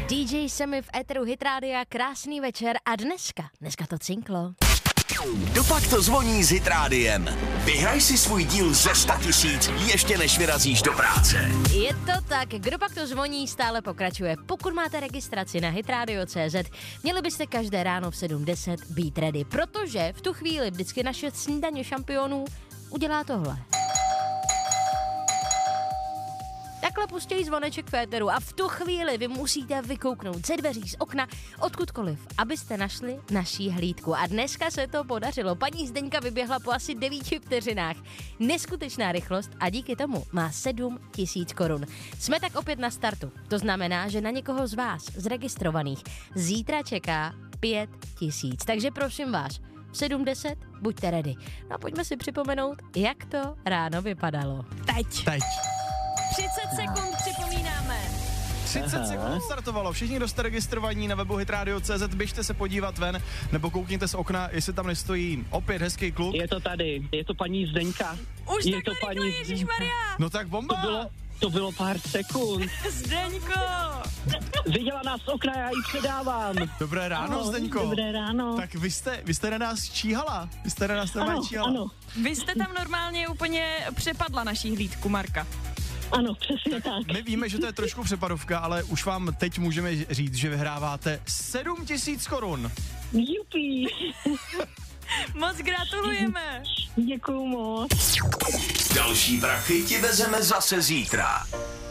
DJ Semi v éteru Hit Rádia, krásný večer a dneska to cinklo. Kdopak to zvoní s Hit Rádiem. Vyhraj si svůj díl ze 100 000 ještě než vyrazíš do práce. Je to tak, Kdopak to zvoní stále pokračuje. Pokud máte registraci na hitradio.cz, měli byste každé ráno v 7:10 být ready, protože v tu chvíli vždycky naše snídaně šampionů udělá tohle. Takhle pustí zvoneček v éteru a v tu chvíli vy musíte vykouknout ze dveří, z okna, odkudkoliv, abyste našli naší hlídku. A dneska se to podařilo. Paní Zdeňka vyběhla po asi 9 vteřinách. Neskutečná rychlost a díky tomu má 7 000 korun. Jsme tak opět na startu. To znamená, že na někoho z vás, zregistrovaných, zítra čeká 5 000. Takže prosím vás, v 7:10 buďte ready. No a pojďme si připomenout, jak to ráno vypadalo. Teď. 30 sekund připomínáme. 30 sekund startovalo. Všichni, kdo jste registrovaní na webu hitradio.cz, běžte se podívat ven, nebo koukněte z okna, jestli tam nestojí opět hezký kluk. Je to tady, je to paní Zdeňka. Už je to paní Ježišmarja. No tak bomba. To bylo pár sekund. Zdeňko. Viděla nás z okna, já jí předávám. Dobré ráno, Zdeňko. Dobré ráno. Tak vy jste na nás číhala. Vy jste na nás normálně číhala. Ano, Vy jste tam normálně úplně přepadla naší hlídku, Marka. ano, přesně tak. My víme, že to je trošku přepadovka, ale už vám teď můžeme říct, že vyhráváte 7 000 korun. Jupi, Moc gratulujeme. děkuju moc. Další prachy ti vezeme zase zítra.